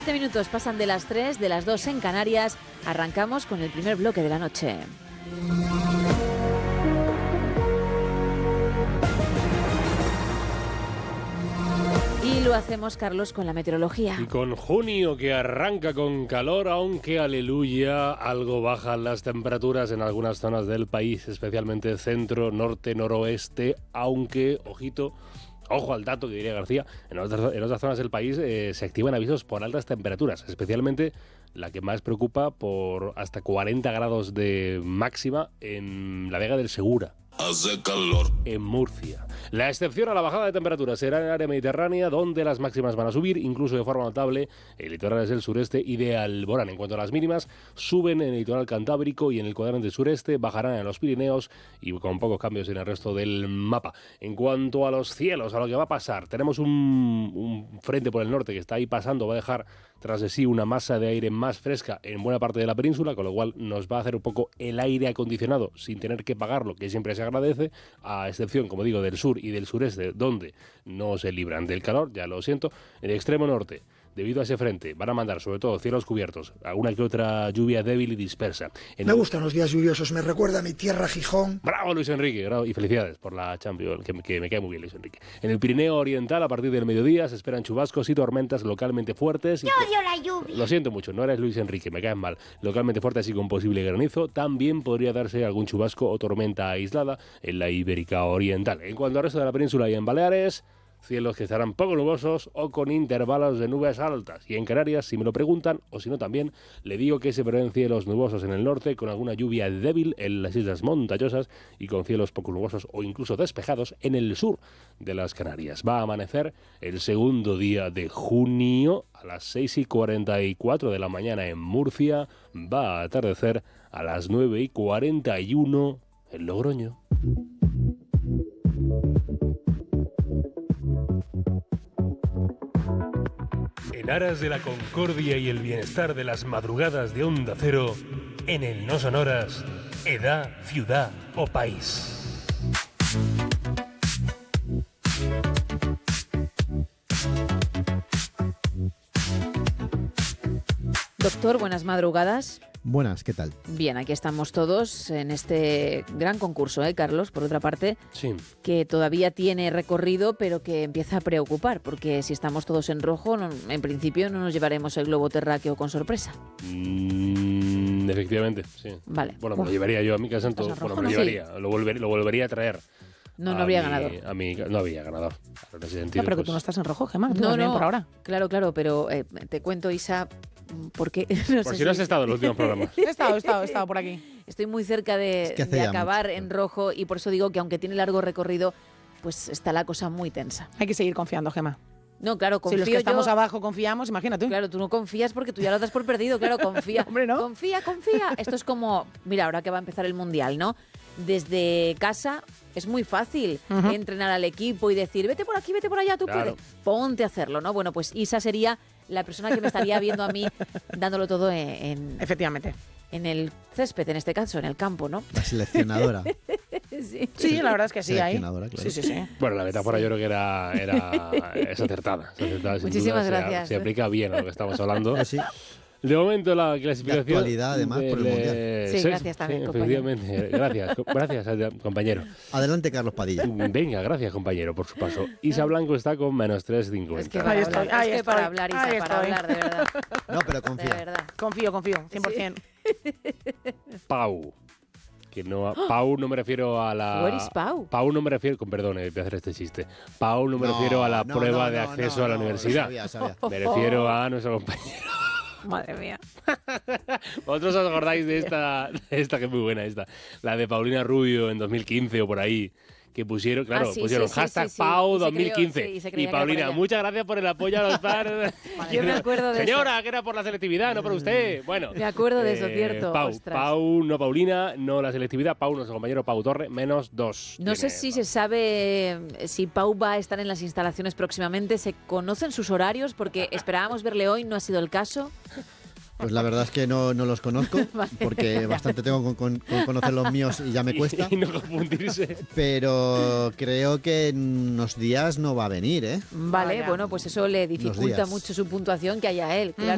7 minutos pasan de las 3, de las 2 en Canarias. Arrancamos con el primer bloque de la noche. Y lo hacemos, Carlos, con la meteorología. Y con junio que arranca con calor, aunque, aleluya, algo bajan las temperaturas en algunas zonas del país, especialmente centro, norte, noroeste, aunque, ojito, ojo al dato que diría García, en otras zonas del país se activan avisos por altas temperaturas, especialmente la que más preocupa por hasta 40 grados de máxima en la Vega del Segura. Hace calor. En Murcia. La excepción a la bajada de temperaturas será en el área mediterránea, donde las máximas van a subir, incluso de forma notable, en litorales del sureste y de Alborán. En cuanto a las mínimas, suben en el litoral cantábrico y en el cuadrante sureste, bajarán en los Pirineos y con pocos cambios en el resto del mapa. En cuanto a los cielos, a lo que va a pasar, tenemos un frente por el norte que está ahí pasando, va a dejar tras de sí una masa de aire más fresca en buena parte de la península, con lo cual nos va a hacer un poco el aire acondicionado sin tener que pagarlo, que siempre se agradece, a excepción, como digo, del sur y del sureste, donde no se libran del calor, ya lo siento. En el extremo norte, debido a ese frente, van a mandar sobre todo cielos cubiertos, alguna que otra lluvia débil y dispersa. Me gustan los días lluviosos, me recuerda a mi tierra Gijón. ¡Bravo, Luis Enrique! Y felicidades por la Champions, que me cae muy bien, Luis Enrique. En el Pirineo Oriental, a partir del mediodía, se esperan chubascos y tormentas localmente fuertes. ¡Yo odio la lluvia! Lo siento mucho, no eres Luis Enrique, me caes mal. Localmente fuertes y con posible granizo. También podría darse algún chubasco o tormenta aislada en la Ibérica Oriental. En cuanto al resto de la península y en Baleares, cielos que estarán poco nubosos o con intervalos de nubes altas. Y en Canarias, si me lo preguntan, o si no también, le digo que se prevén cielos nubosos en el norte, con alguna lluvia débil en las islas montañosas y con cielos poco nubosos o incluso despejados en el sur de las Canarias. Va a amanecer el segundo día de junio a las 6:44 de la mañana en Murcia. Va a atardecer a las 9:41 en Logroño. En aras de la concordia y el bienestar de las madrugadas de Onda Cero, en el No Sonoras, edad, ciudad o país. Doctor, buenas madrugadas. Buenas, ¿qué tal? Bien, aquí estamos todos en este gran concurso, Carlos, por otra parte, Sí. que todavía tiene recorrido, pero que empieza a preocupar, porque si estamos todos en rojo, en principio no nos llevaremos el globo terráqueo con sorpresa. Efectivamente, sí. Vale. Bueno, me lo llevaría yo a mi casa, entonces, ¿Estás en bueno, me rojo? lo llevaría, lo volvería a traer. No habría ganador. No habría ganador. En ese sentido, No, pero que pues, tú no estás en rojo, Gemma. Tú No, vas bien no, por ahora. claro, pero te cuento, Isa, porque por si no has estado en los últimos programas. He estado por aquí. estoy muy cerca Es que hace de ya acabar mucho. en rojo y por eso digo que aunque tiene largo recorrido, pues está la cosa muy tensa. Hay que seguir confiando, Gemma. No, claro, Si confío los que estamos yo. abajo confiamos, imagínate. Claro, tú no confías porque tú ya lo das por perdido, claro, confía. Hombre, ¿no? Confía. Esto es como, mira, ahora que va a empezar el Mundial, ¿no? Desde casa es muy fácil entrenar al equipo y decir, vete por aquí, vete por allá, tú Claro. puedes. Ponte a hacerlo, ¿no? Bueno, pues Isa sería la persona que me estaría viendo a mí dándolo todo en Efectivamente. el césped, en este caso, en el campo, ¿no? La seleccionadora. Sí. Sí, la verdad es que sí, ahí. Seleccionadora, claro. Sí. Bueno, la metáfora yo creo que es acertada. Es acertada, sin Muchísimas duda, gracias. Se aplica bien a lo que estamos hablando. Pues sí. De momento la clasificación... De actualidad, además, por el Mundial. Sí, gracias también, compañero. Efectivamente. Gracias, compañero. Adelante, Carlos Padilla. Venga, gracias, compañero, por su paso. Isa Blanco está con menos 3,50. Es que Ahí para estoy, hablar, ahí es que estoy, para hablar, Isa, ahí para estoy. hablar, de verdad. No, pero De confía. verdad. Confío, 100%. Pau. Que no, Pau no me refiero a la... Where is Pau? Pau no me refiero... Perdón, voy a hacer este chiste. Pau no me refiero a la prueba de acceso a la universidad. Sabía. Me refiero a nuestro compañero. Madre mía. ¿Vosotros os acordáis de esta que es muy buena esta? La de Paulina Rubio en 2015 o por ahí. Que pusieron, claro, Ah, sí, pusieron sí, hashtag sí. Pau Y se 2015. creyó, sí, se y creía que era Paulina, por ella. muchas gracias por el apoyo a los padres. Yo me acuerdo de Señora, que era por la selectividad, no por usted. Bueno. Me acuerdo de eso, cierto. Pau, Ostras. Pau, no Paulina, no la selectividad. Pau, nuestro compañero Pau Torre, menos 2. No sé si se sabe si Pau va a estar en las instalaciones próximamente. ¿Se conocen sus horarios? Porque esperábamos verle hoy, no ha sido el caso. Pues la verdad es que no los conozco, porque bastante tengo con conocer los míos y ya me cuesta. Y no confundirse. Pero creo que en unos días no va a venir, ¿eh? Vale, Vaya. bueno, pues eso le dificulta días. mucho su puntuación que haya él, claro.